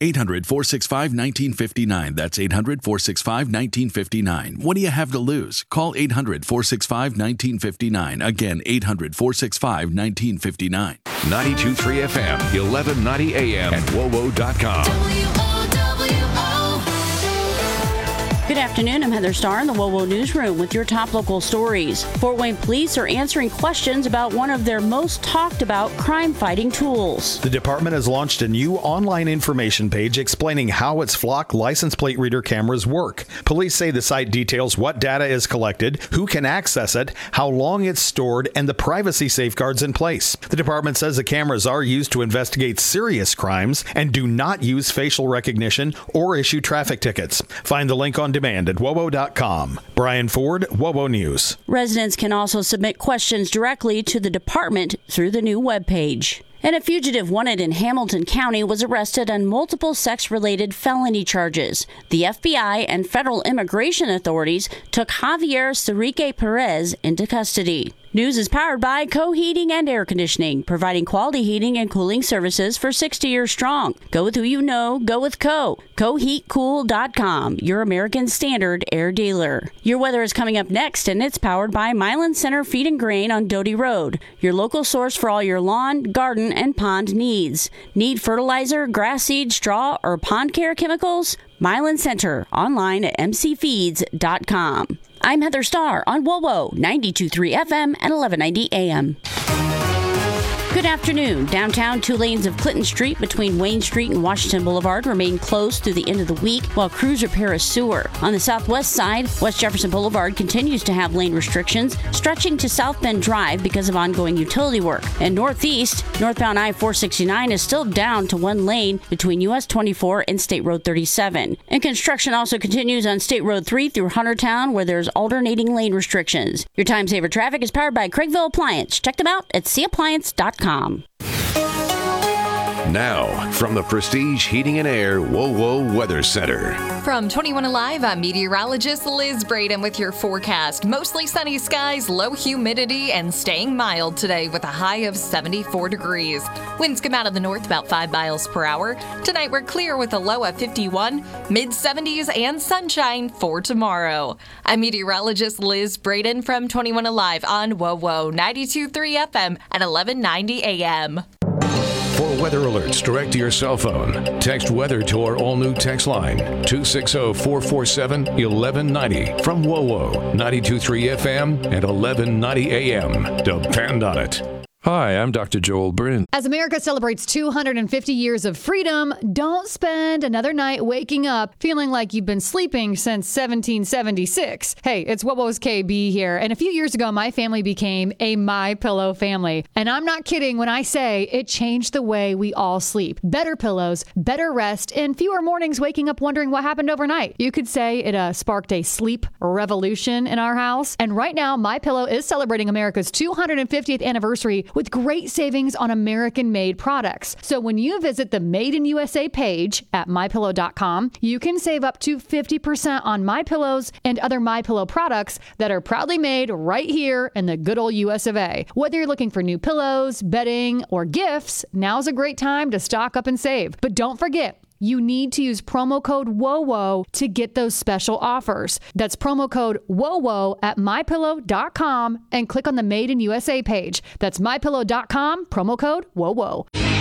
800-465-1959. That's 800-465-1959. What do you have to lose? Call 800-465-1959. Again, 800-465-1959. 92.3 FM, 1190 AM, and WOWO.com. Good afternoon. I'm Heather Starr in the WOWO Newsroom with your top local stories. Fort Wayne police are answering questions about one of their most talked about crime-fighting tools. The department has launched a new online information page explaining how its Flock license plate reader cameras work. Police say the site details what data is collected, who can access it, how long it's stored, and the privacy safeguards in place. The department says the cameras are used to investigate serious crimes and do not use facial recognition or issue traffic tickets. Find the link on demand at WOWO.com. Brian Ford, WOWO News. Residents can also submit questions directly to the department through the new webpage. And a fugitive wanted in Hamilton County was arrested on multiple sex-related felony charges. The FBI and federal immigration authorities took Javier Sirique Perez into custody. News is powered by Co Heating and Air Conditioning, providing quality heating and cooling services for 60 years strong. Go with who you know, go with Co. CoHeatCool.com, your American Standard air dealer. Your weather is coming up next, and it's powered by Milan Center Feed and Grain on Doty Road, your local source for all your lawn, garden, and pond needs. Need fertilizer, grass seed, straw, or pond care chemicals? Milan Center, online at mcfeeds.com. I'm Heather Starr on WOWO, 92.3 FM and 1190 AM. Good afternoon. Downtown, 2 lanes of Clinton Street between Wayne Street and Washington Boulevard remain closed through the end of the week while crews repair a sewer. On the southwest side, West Jefferson Boulevard continues to have lane restrictions stretching to South Bend Drive because of ongoing utility work. And northeast, northbound I-469 is still down to 1 lane between US 24 and State Road 37. And construction also continues on State Road 3 through Huntertown, where there's alternating lane restrictions. Your Time Saver traffic is powered by Craigville Appliance. Check them out at cappliance.com. Now, from the Prestige Heating and Air WOWO Weather Center. From 21 Alive, I'm meteorologist Liz Braden with your forecast. Mostly sunny skies, low humidity, and staying mild today with a high of 74 degrees. Winds come out of the north about 5 miles per hour. Tonight we're clear with a low of 51, mid-70s, and sunshine for tomorrow. I'm meteorologist Liz Braden from 21 Alive on WOWO 92.3 FM and 1190 AM. For weather alerts direct to your cell phone, text weather to our all-new text line, 260-447-1190. From WOWO, 92.3 FM and 1190 AM. Depend on it. Hi, I'm Dr. Joel Bryn. As America celebrates 250 years of freedom, don't spend another night waking up feeling like you've been sleeping since 1776. Hey, it's WOWO's KB here, and a few years ago, my family became a MyPillow family. And I'm not kidding when I say it changed the way we all sleep. Better pillows, better rest, and fewer mornings waking up wondering what happened overnight. You could say it sparked a sleep revolution in our house. And right now, MyPillow is celebrating America's 250th anniversary with great savings on American-made products. So when you visit the Made in USA page at MyPillow.com, you can save up to 50% on MyPillows and other MyPillow products that are proudly made right here in the good old US of A. Whether you're looking for new pillows, bedding, or gifts, now's a great time to stock up and save. But don't forget, you need to use promo code WOWO to get those special offers. That's promo code WOWO at MyPillow.com and click on the Made in USA page. That's MyPillow.com, promo code WOWO.